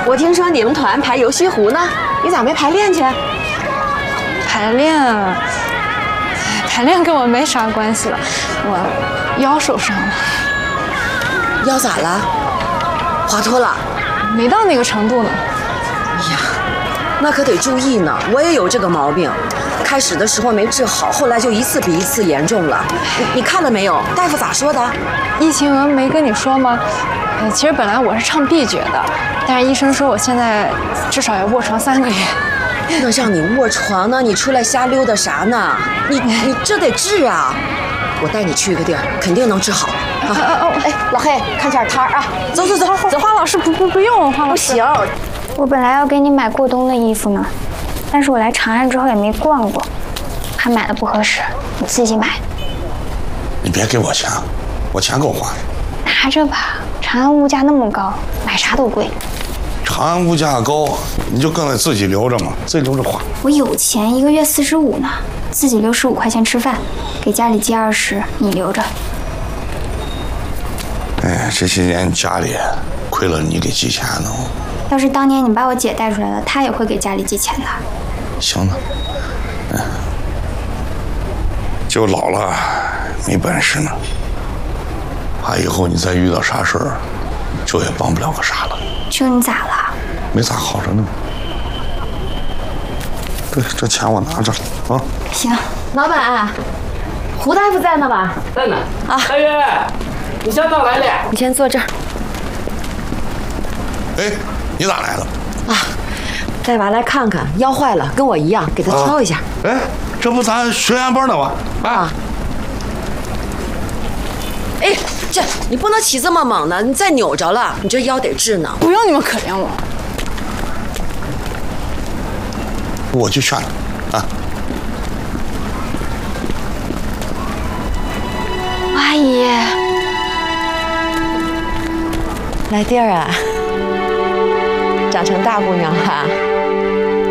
我听说你们团排游西湖呢，你咋没排练去？ 排练跟我没啥关系了，我腰受伤了。 腰咋了？滑脱了？ 没到那个程度呢。 哎呀，那可得注意呢。我也有这个毛病，开始的时候没治好，后来就一次比一次严重了。你看了没有？大夫咋说的？ 易晴雯没跟你说吗？其实本来我是唱 B 角的，但是医生说我现在至少要卧床3个月。 那让你卧床呢？你出来瞎溜达啥呢？你这得治啊！我带你去一个地儿，肯定能治好。哎，老黑，看下摊儿啊！走。 花老师不用，花老师。 不行， 我本来要给你买过冬的衣服呢，但是我来长安之后也没逛过，怕买的不合适，你自己买。 你别给我钱，我钱够花。 拿着吧，长安物价那么高，买啥都贵。 长安物价高，你就更得自己留着嘛，自己留着花。 我有钱，1个月45呢，自己留15块钱吃饭，给家里寄20，你留着。 哎，这些年家里亏了你给寄钱呢。 要是当年你把我姐带出来了，她也会给家里寄钱的。 行了，就老了没本事呢，怕以后你再遇到啥事儿，就也帮不了个啥了。 就你咋了？ 没咋好着呢。对，这钱我拿着了啊。 行， 老板，胡大夫在呢吧？ 在呢。 啊， 大爷，你先到来了。 你先坐这儿。 哎，你咋来了？ 啊，带娃来看看，腰坏了，跟我一样，给他挑一下。 哎，这不咱学员班的吗？ 啊。哎，这你不能起这么猛呢，你再扭着了，你这腰得治呢。 不用你们可怜我。 我去劝他啊。 阿姨， 来弟儿啊，长成大姑娘了。